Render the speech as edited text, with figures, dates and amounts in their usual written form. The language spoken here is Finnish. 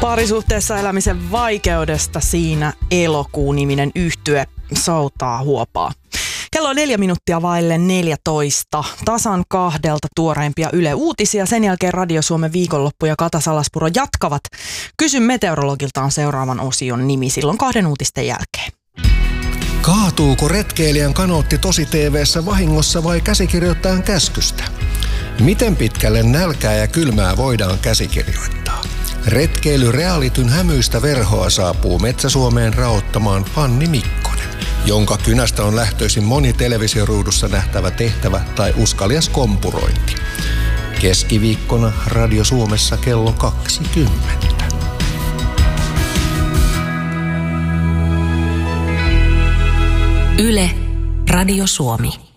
Parisuhteessa elämisen vaikeudesta siinä Elokuu-niminen yhtye soutaa huopaa. Kello on 4 minuuttia vaille 14. Tasan 2 tuoreimpia Yle Uutisia. Sen jälkeen Radio Suomen viikonloppu ja Kata Salaspuro jatkavat. Kysy meteorologilta on seuraavan osion nimi silloin 2 uutisten jälkeen. Kaatuuko retkeilijän kanootti tosi TV:ssä vahingossa vai käsikirjoittajan käskystä? Miten pitkälle nälkää ja kylmää voidaan käsikirjoittaa? Retkeily-realityn hämyistä verhoa saapuu Metsä-Suomeen raottamaan Fanni Mikkonen, jonka kynästä on lähtöisin moni televisioruudussa nähtävä tehtävä tai uskalias kompurointi. Keskiviikkona Radio Suomessa kello 20. Yle, Radio Suomi.